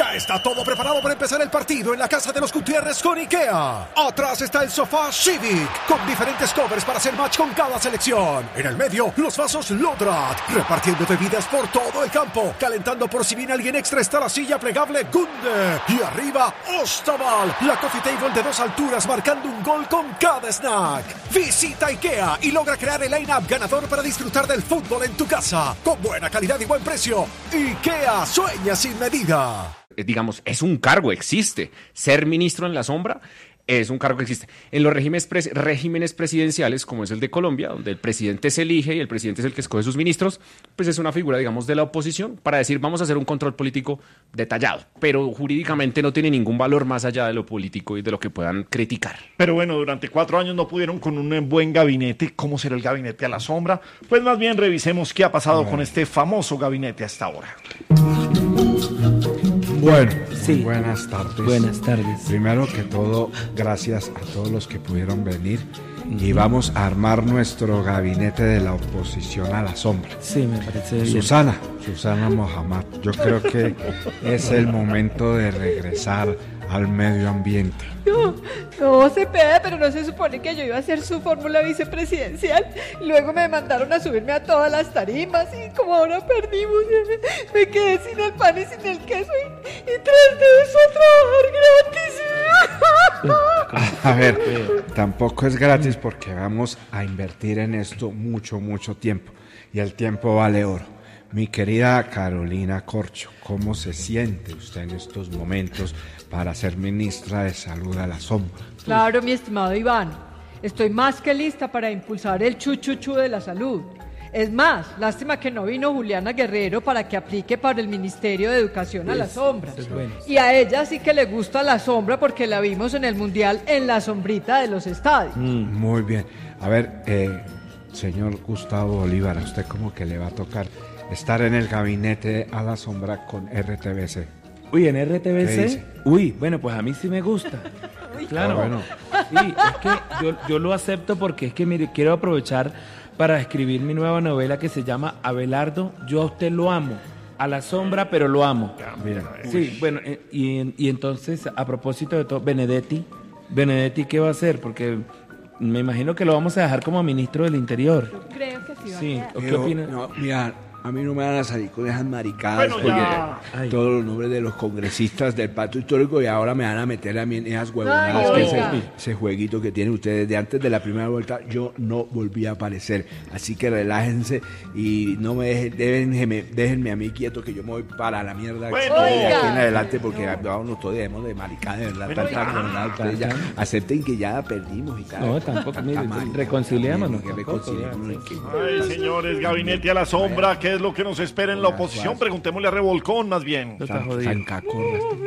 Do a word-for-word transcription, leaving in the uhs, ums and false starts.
Ya está todo preparado para empezar el partido en la casa de los Gutiérrez con IKEA. Atrás está el sofá Civic, con diferentes covers para hacer match con cada selección. En el medio, los vasos Lodrat, repartiendo bebidas por todo el campo. Calentando por si viene alguien extra está la silla plegable Gunde. Y arriba, Ostaval, la coffee table de dos alturas marcando un gol con cada snack. Visita IKEA y logra crear el line-up ganador para disfrutar del fútbol en tu casa. Con buena calidad y buen precio. IKEA sueña sin medida. Digamos, es un cargo, existe. Ser ministro en la sombra es un cargo que existe. En los regímenes, pres- regímenes presidenciales, como es el de Colombia, donde el presidente se elige y el presidente es el que escoge sus ministros, pues es una figura, digamos, de la oposición para decir, vamos a hacer un control político detallado, pero jurídicamente no tiene ningún valor más allá de lo político y de lo que puedan criticar. Pero bueno, durante cuatro años no pudieron con un buen gabinete. ¿Cómo será el gabinete a la sombra? Pues más bien revisemos qué ha pasado con este famoso gabinete hasta ahora. Bueno, Sí. buenas tardes. Buenas tardes. Primero que todo, gracias a todos los que pudieron venir y vamos a armar nuestro gabinete de la oposición a la sombra. Sí, me parece bien. Susana, Susana Mohamed, yo creo que es el momento de regresar al medio ambiente. No, no, Cepeda, pero no se supone que yo iba a hacer su fórmula vicepresidencial. Luego me mandaron a subirme a todas las tarimas y como ahora perdimos, me quedé sin el pan y sin el queso y, y tras de eso a trabajar gratis. A ver, tampoco es gratis porque vamos a invertir en esto mucho, mucho tiempo y el tiempo vale oro. Mi querida Carolina Corcho, ¿cómo se siente usted en estos momentos para ser ministra de Salud a la sombra? Claro, mi estimado Iván, estoy más que lista para impulsar el chuchuchu de la salud. Es más, lástima que no vino Juliana Guerrero para que aplique para el Ministerio de Educación a la sombra. es bueno. Y a ella sí que le gusta la sombra porque la vimos en el Mundial en la sombrita de los estadios. Muy bien. A ver, eh, señor Gustavo Bolívar, ¿a usted cómo que le va a tocar estar en el gabinete a la sombra con R T V C? Uy, en R T V ¿Qué C. dice? Uy, bueno, pues a mí sí me gusta. Claro. Ah, bueno. Sí, es que yo, yo lo acepto porque es que, mire, quiero aprovechar para escribir mi nueva novela que se llama Abelardo, yo a usted lo amo. A la sombra, pero lo amo. Mira, Sí, bueno, eh, y, y entonces, a propósito de todo, Benedetti, Benedetti, ¿qué va a hacer? Porque me imagino que lo vamos a dejar como ministro del Interior. Yo creo que sí va Sí, a quedar. ¿o qué Pero, opina? no, mira, a mí no me van a salir con esas maricadas. Bueno, porque ya. Ay. todos los nombres de los congresistas del pacto histórico y ahora me van a meter a mí en esas huevonadas. Ay, que oiga. ese, ese jueguito que tienen ustedes de antes de la primera vuelta, yo no volví a aparecer. Así que relájense y no me dejen, déjenme, déjenme a mí quieto que yo me voy para la mierda Bueno. de aquí en Oiga. adelante porque vámonos todos dejemos de maricada, de verdad. Bueno, Tanta ya. huevonada, ustedes ya acepten que ya perdimos y tal. No, tampoco, mire, Tanta marica, reconciliémonos, que tampoco, reconciliémonos, ya. que- Ay, señores, gabinete a la sombra, ¿qué es lo que nos espera en la oposición? Preguntémosle a Revolcón, más bien. No está jodido. Zancacorras.